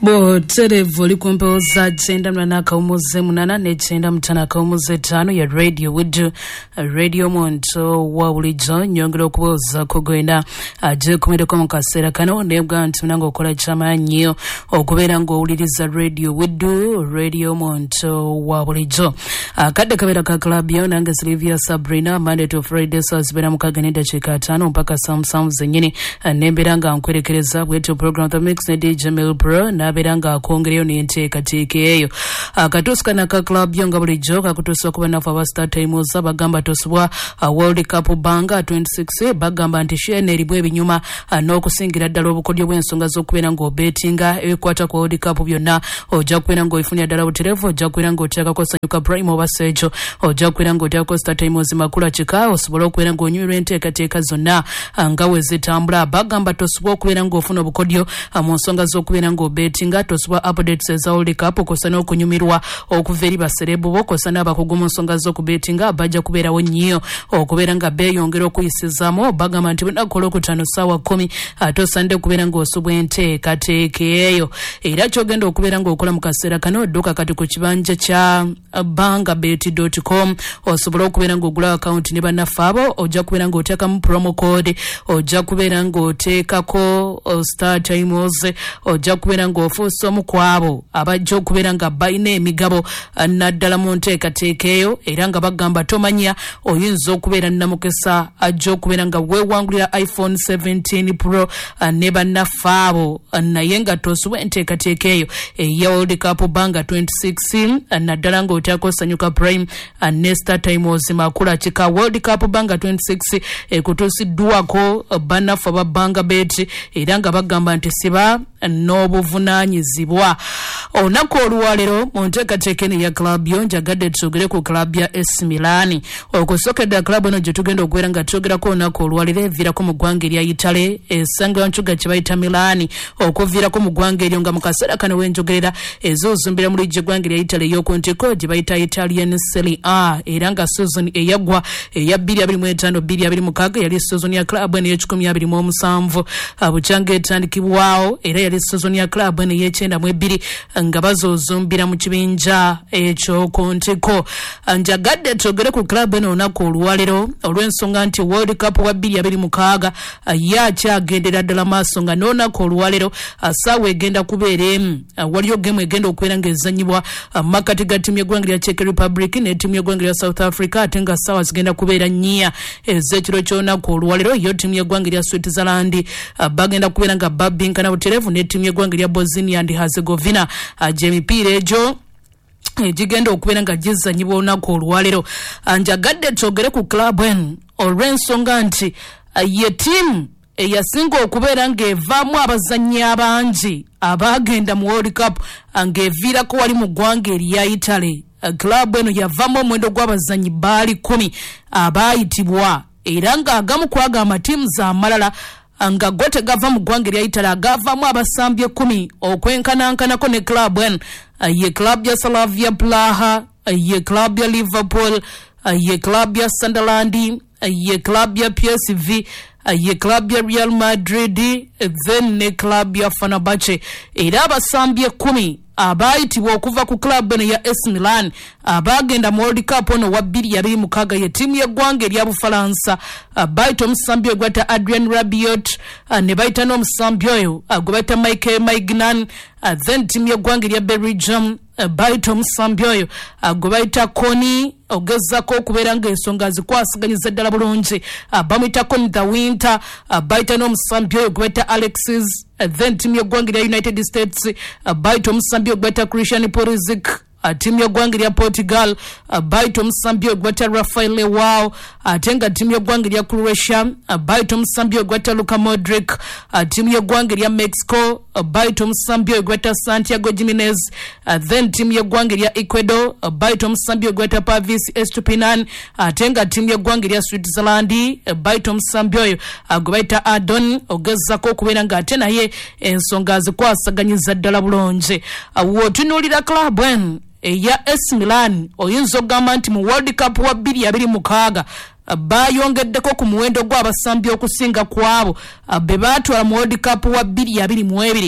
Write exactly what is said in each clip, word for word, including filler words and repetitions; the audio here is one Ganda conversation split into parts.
Bo terevu likumpeoza chenda mnana kaumuze munana ne chenda mtana kaumuze tano ya radio with radio monto wa ulijo nyongero kuboza kugoina aje kumede kwa mkasera kano nebwa ntumunango kola chama nyo okubera ngo uliriza radio with radio monto wa ulijo akade kabera ka club yo nange Sylvia Sabrina Monday to Friday so zibera mukaganida chika tano mpaka samsam zenyini nemberanga nkwerekereza bweto program the mix ne D J Mel Pro na beranga kongereyo nenteka tekeyo akatuska na ka club yonga buli joka kutuswa kuba nafa ba start time za bagamba tosubwa World Cup banga twenty-six bagamba antishene libwe binyuma no kusingira ddala obukodyo bw'ensonga z'okubera ngo bettinga ebikwata ku World Cup byonna ojja kubera ngo ifunya ddala buterevu ojja kubera ngo oteka ko sanyuka prime obasejo ojja kubera ngo oteka ko start time zimakula chika osobola okubera ngo onywerwa enteekateeka zonna nga we zitambula bagamba tosubwa okubera ngo ofuna obukodyo mu nsonga z'okubera ngo bettinga tosubwa updates za World Cup okosana okunyumirwa okuva eri baserebu bokosana abakugu mu nsonga z'okubettinga bajja kubeerawo nnyo okubera nga beeyongera okuyisizaamu bagamba nti bunakola okutaano ssaawa kumi ate osande okubeera ng'osubwa enteekateeka eyo era kyogenda okubeera ng'okola mu kaseera kano odduka kati ku kibanja kya bangabet dot com osobola okubeera ng'ogula account ne bannaffe abo ojja kubeera ng'oteekamu promo code ojja kubeera ng'oteekako star times ojja kubeera ng'ofuusa omu ku abo abajja okubeera nga balina emigabo naddala mu nteekateeka eyo era nga bagamba tomanya oyinza okubeera namukisa ajja okubeera nga weewangulira iPhone seventeen Pro ne bannaffe abo naye nga tosubwa enteekateeka eyo eya World Cup banga twenty-six naddala ng'oteekako sanyuka prime ne star times makula kika World Cup banga twenty-six ekutuusiddwako bannaffe aba Bangabet era nga bagamba nti siba n'obuvunaanyizibwa olunaku olwaleero mu nteekateeka eno ya club yo njagadde twogere ku club ya A S Milan okusokedde club eno gye tugenda okubeera nga twogerako olunaku olwaleero eviirako mu ggwanga erya Italy esangibwa ncuga kye bayita Milan okuviirako mu ggwanga eryo nga mu kaseera kano wenjogerera ezoozumbira mu liigi eggwanga erya Italy ey'oku ntiko gye bayita Italian Serie A era nga season eyaggwa eya bbiri abiri mu etaano bbiri abiri mukaaga yali season ya club eno ey'ekikumi abiri mu omusanvu bukyanga etandikibwawo era yali season ya club eno ey'ekyenda mu ebbiri nga bazoozumbira mu kibinja ekyoku ntiko njagadde twogere ku club eno olunaku olwaleero olw'ensonga nti World Cup wa bbiri abiri mukaaga ye akyagendera ddala maaso nga n'olunaku olwaleero ssaawa egenda kubeera emu waliyo gemu egenda okubeera ng'ezannyibwa makkati ga ttiimu y'eggwanga lya Czech Republic ne ttiimu y'eggwanga lya South Africa ate nga ssaawa zigenda kubeera nnya ez'ekiro ky'olunaku olwaleero yo ttiimu y'eggwanga lya Switzerland bagenda kubeera nga babinkana buterevu ne ttiimu y'eggwanga lya Bosnia and Herzegovina gy'emipiira egyo egigenda okubeera nga gizannyibwa olunaku olwaleero njagadde twogere ku club eno olw'ensonga nti ye ttiimu eyasinga okubeera ng'evaamu abazannyi abangi abaagenda mu World Cup ng'eviirako wali mu ggwanga erya Italy club eno yavaamu omuwendo gw'abazannyi baali kumi abaayitibwa era ng'agamu ku ago amatiimu z'amalala nga go tegava mu ggwanga erya Italy agavaamu abasambi ekumi okwenkanankanako ne club eno ye club ya Slavia Praha ye club ya Liverpool ye club ya Sunderland ye club ya P S V ye club ya Real Madrid then ne club ya Fenerbahce era abasambi ekumi abaayitibwa okuva ku club eno ya A S Milan abagenda mu World Cup ono wa bbiri abiri mukaaga ye ttiimu y'eggwanga erya Bufalansa bayita omusambi oyo gwata Adrien Rabiot ne bayita n'omusambi oyo gwe bayita Michael Maignan then ttiimu y'eggwanga erya Belgium bayita omusambi oyo gwe bayita Koni ogezako okubeera ng'ensonga zikwasiganyiza ddala bulungi bamuyita Koni the Winter bayita n'omusambi oyo gwe bayita Alexis then ttiimu y'eggwanga erya United States bayita omusambi oyo gwe bayita Christian Pulisic ttiimu y'eggwanga erya Portugal bayita omusambi oyo gwe bayita Rafael Leao ate nga ttiimu y'eggwanga erya Croatia bayita omusambi oyo gwe bayita Luka Modric ttiimu y'eggwanga erya Mexico bayita omusambi oyo gwe bayita Santiago Jimenez then ttiimu y'eggwanga erya Ecuador bayita omusambi oyo gwe bayita Pavis Estupinan ate nga ttiimu y'eggwanga erya Switzerland bayita omusambi oyo gwe bayita Adon ogezako okubeera ng'ate naye ensonga zikwasaganyiza ddala bulungi w'otunuulira club eno eya A S Milan oyinza okugamba nti mu World Cup wa bbiri abiri mukaaga bayongeddeko ku muwendo gw'abasambi okusinga kwabo be baatwala mu World Cup wa bbiri abiri mu ebiri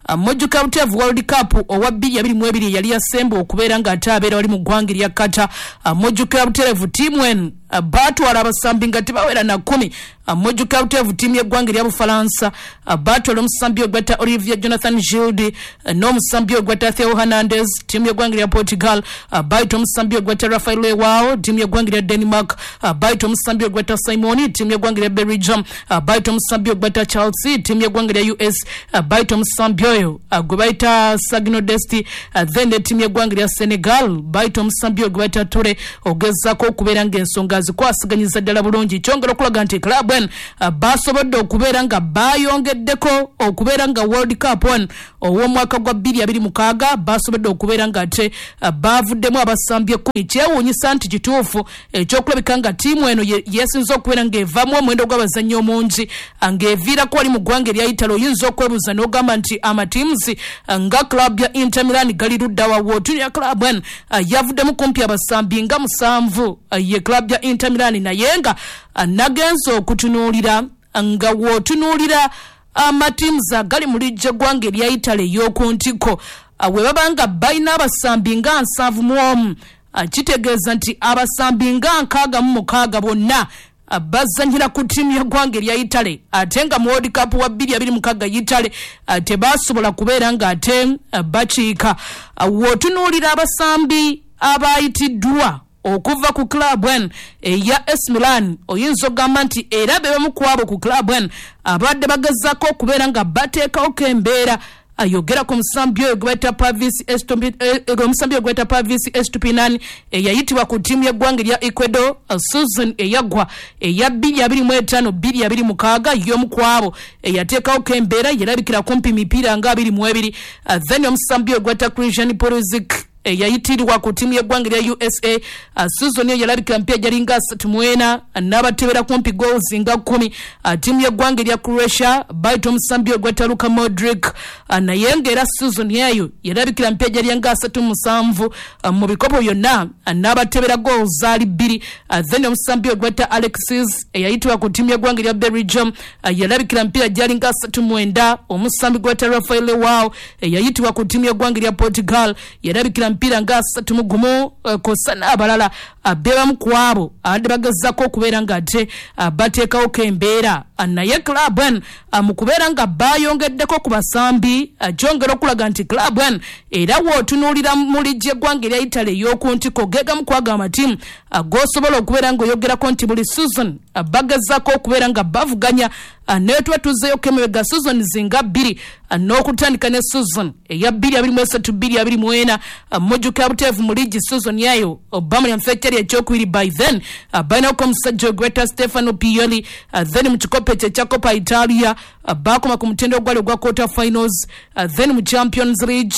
Mojuka Butev World Cup owa bbiri abiri mu ebiri yali yasemba okubeera nga ate abeera wali mu ggwanga lya Qatar. Mojuka Butev tiimu eno batwala abasambi nga tebawera na kumi. Mojuka Butev tiimu y'eggwanga lya Bufalansa batwala omusambi ogwetta Olivier Jonathan Gilde n'omusambi ogwetta Theo Hernandez tiimu y'eggwanga lya Portugal bayita omusambi ogwetta Rafael Leao tiimu y'eggwanga lya Denmark bayita omusambi ogwetta Simoni tiimu y'eggwanga lya Belgium bayita omusambi ogwetta Chelsea tiimu y'eggwanga lya U S bayita omusambi oyo gwe bayita Sagno Desti then tiimu y'eggwanga lya Senegal bayita omusambi ogwe bayita Toure ogezaako okubeera ng'ensonga zikwasiganyiza ddala bulungi kyongera okulaga nti club en basobodde okubeera nga bayongeddeko okubeera nga World Cup one ow'omwaka gwa bbiri abiri mukaaga basobodde okubeera nga ate bavuddemu abasambi ekkumi. Kyewuunyisa nti kituufu ekyokulabika nga ttiimu eno yeesinza okubeera ng'evaamu omuwendo gw'abazannyi omungi ng'eviirako wali mu ggwanga erya Italy. Oyinza okwebuuza n'ogamba nti amatiimuzi nga club ya Inter Milan gali ludda wa wootunya club en yavuddemu kumpi abasambi nga musanvu ye club ya Inter Milan naye nga nagenza okutunuulira nga wootunuulira amatiimuzi agali mu lijja ggwanga erya Italy ey'okuntiko we babanga balina abasambi nga nsanvu mu omu kitegeeza nti abasambi nga nkaaga mu mukaaga bonna bazanyira ku tiimu y'eggwanga erya Italy ate nga mu World Cup wa bbiri abiri mukaaga Italy tebasobola kubeera nga ate bakiika. Wootunuulira abasambi abayitiddwa okuva ku club en eya A S Milan oyinza okugamba nti era bebe ku abo ku club en abadde bagezaako okubeera nga bateekawo embeera. Ayogera ku musambi oyo gweta Pavis omusambi oyo gweta Pavis Estupinan eyayitibwa ku tiimu y'eggwanga erya Ecuador Susan eyagwa eya bbiri abiri mu etaano bbiri abiri mukaaga y'omu ku abo eyateekawo embeera yerabikira kumpi mipiira nga abiri mu ebiri. Then omusambi oyo gweta Christian Pulisic eyayitirirwa ku tiimu y'eggwanga erya U S A Susan eyo yalabikira mpya gyali nga asatu mu ena n'abatebera kumpi goals nga kkumi. Tiimu y'eggwanga erya Croatia bayita omusambi ogwetta Luka Modric naye ng'era Susan eyo yalabikira mpya gyali nga asatu mu musanvu mu bikopo byonna n'abatebera goals ali bbiri. Then omusambi ogwetta Alexis eyayitibwa ku tiimu y'eggwanga erya Belgium yalabikira mpya gyali nga asatu mu enda. Omusambi gwetta Rafael Leao eyayitibwa ku tiimu y'eggwanga erya Portugal yalabikira mpira nga asatu mu gumu kosa n'abalala abebamu ku abo abadde bagezaako okubeera nga ate bateekawo embeera. Naye club en mu kubeera nga bayongeddeko ku basambi kyongera okulaga nti club en era wootunuulira mu lijja eggwanga erya Italy ey'okuntiko geegamu kwaga amatiimu ag'osobola okubeera ng'oyogerako nti buli season bagezaako okubeera nga bavuganya naye tuba tuzzeeyo emabega season zinga bbiri n'okutandika ne season eya bbiri abiri mu esatu bbiri abiri mu ena. Mojuka Butev mu ligi season yayo Obama yamfekyali ekyokubiri by then balinako omusajja ogwetta Stefano Pioli. Then mu kikopo ekyo ekya Coppa Italia bakoma ku mutendo ogwali ogwa quarter finals. Then mu Champions League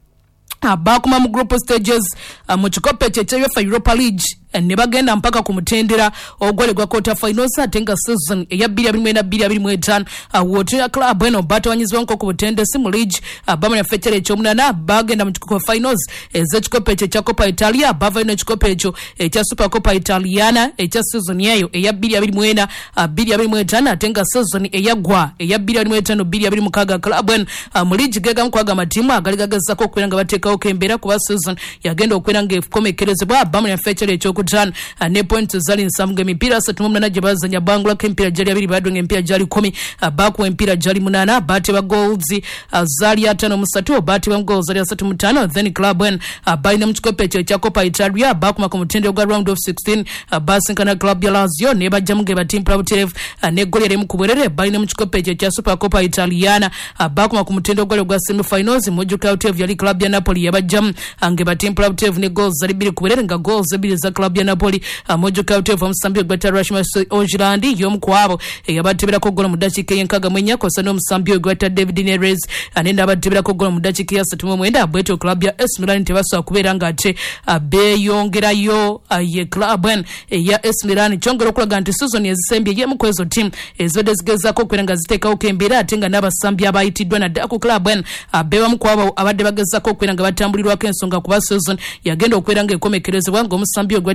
bakoma mu group stages mu kikopo ekyo ekya UEFA Europa League ne bagenda mpaka ku mutendera ogwali gwa quarter finals ate nga season eya bbiri abiri mu ena bbiri abiri mu etaano wootunya club eno batawanyizibwa nko ku butendesi mu league bamanya fechere ekyomunana bagenda mu kikopo finals ez'ekikopo ekyo ekya Coppa Italia bava ino ekikopo ekyo ekya Super Coppa Italiana ekya season eyo eya bbiri abiri mu ena bbiri abiri mu etaano ate nga season eyagwa eya bbiri abiri mu etaano bbiri abiri mukaaga club eno mu league geegamu kwaga amatiimu agali gagezaako okubeera nga bateekawo embeera kuba season yagenda okubeera ng'ekomekerezebwa bamanya fechere ekyoku Jan ne points zali nsamuge emipiira asatu mu munana gye bazanya bangulako emipiira gyali abiri badonga emipiira gyali kumi bakuwa emipiira gyali munana bateba goals zali ataano mu ssatu bateba goals zali asatu mu ttaano. Then club en balina mu kikopo ekyo ekya Coppa Italia bakuma ku mutendero gwa round of sixteen basinkana club ya Lazio ne bajjamu ge batimpula Butev ne goli erimu ku bwerere balina mu kikopo ekyo ekya Super Coppa Italiana bakuma ku mutendero gwali gwa semi finals. Mojuka Butev yali club ya Napoli yabajjamu nge batimpula Butev ne goals zali bbiri ku bwerere nga goals ebbiri za club ya Napoli. Mojuka Butev omusambi ogwetta Rasmus Hojlund y'omu ku abo eyabateberako golo mu ddakiika ey'enkaaga mu ennya kosa n'omusambi ogwetta David Neres anenda abateberako golo mu ddakiika eya ssatu mu mwenda. Bwetyo club ya A S Milan tebasobola kubeera nga ate beeyongerayo ye club en eya A S Milan kyongera okulaga nti season ezisembye y'emu ku ezo ttiimu ezibadde zigezaako okubeera nga ziteekawo embeera ate nga n'abasambi abayitiddwa naddala ku club en beebamu ku abo abadde bagezaako okubeera nga batambulirwako ensonga kuba season yagenda okubeera ng'ekomekerezebwa ng'omusambi ogwetta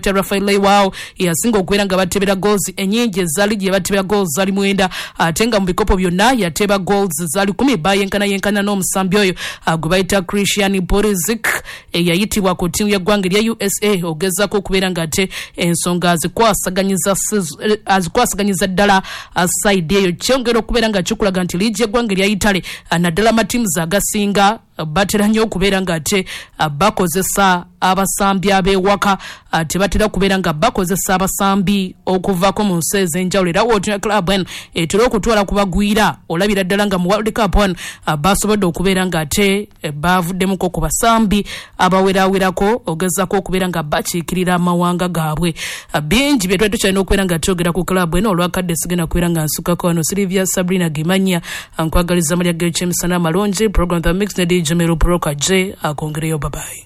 director Rafael Leao yasinga okubeera nga batebera goals enyingi zali gye batebera goals zali mwenda ate nga mu bikopo byonna yateba goals zali kumi bayenkana yenkana n'omusambi oyo gwe bayita Christian Pulisic eyayitibwa ku ttiimu y'eggwanga erya U S A ogezako okubeera nga ate ensonga azikwasaganyiza azikwasaganyiza ddala side eyo kyongera okubeera nga kikulaga nti liigi y'eggwanga erya Italy naddala amatiimu agasinga batera nnyo okubeera nga ate bakozesa abasambi ab'ewaka tebatera kubeera nga bakozesa abasambi okuvaako mu nsi ez'enjawulo era wootuna club en etera okutwala kubagwira olabira ddala nga mu World Cup on basobodde okubeera nga ate bavuddemuko ku basambi abawerawerako ogezako okubeera nga bakiikirira amawanga gaabwe bingi bye twali tukyalina okubeera nga twogera ku club en olwakadde sigenda kubeera nga nsukako wano Silvia Sabrina Gimanya nkwagaliza amalya g'ekyemisana amalungi program the mix ne D J Mero Broka J akongereyo babayi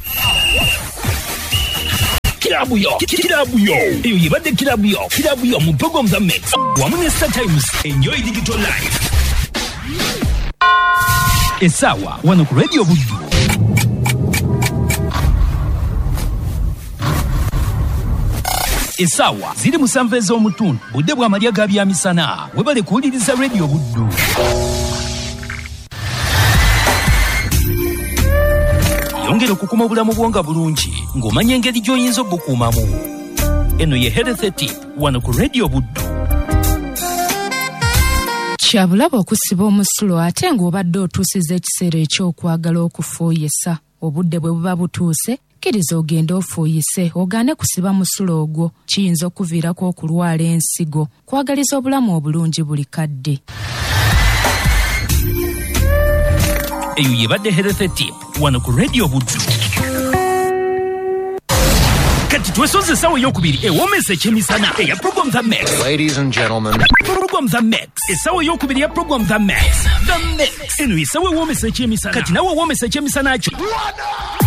Kilabu yo, kilabu yo. Eyo yibadde kilabu yo, kilabu yo mu program za mix. Wamune Star Times, enjoy digital life. Esawa, wano ku Radio Buddu. Esawa, ziri musanvu ez'omutundu, budde bwa malya ga byamisana. Webale kuwuliriza Radio Buddu. Yongera okukuma obulamu bwonga bulungi ng'omanya engeri gy'oyinza obukuumamu. Eno ye Health Tip wano ku Radio Buddu. Kyabulaba okusiba omusulo ate ng'obadde otuusiza ekiseera ekyokwagala okufuuyisa. Obudde bwe buba butuuse kkiriza ogende ofuuyise ogaane kusiba musulo ogwo kiyinza okuviirako okulwala ensigo. Kwagaliza obulamu obulungi buli kadde. Eyo yebadde Health Tip wano ku Radio Buddu. Kati twesoze essawa ey'okubiri ewoomesa ekyemisana eya program the mix. Ladies and gentlemen, program the mix. Essawa ey'okubiri ya program the mix. The mix. Eno essawa ewoomesa ekyemisana. Kati nawe woomesa ekyemisana kyo.